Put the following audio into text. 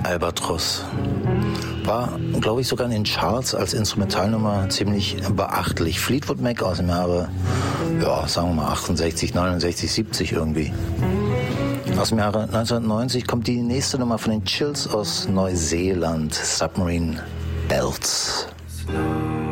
Albatros. War, glaube ich, sogar in den Charts als Instrumentalnummer ziemlich beachtlich. Fleetwood Mac aus dem Jahre, ja, sagen wir mal 68, 69, 70 irgendwie. Aus dem Jahre 1990 kommt die nächste Nummer von den Chills aus Neuseeland, Submarine Belts.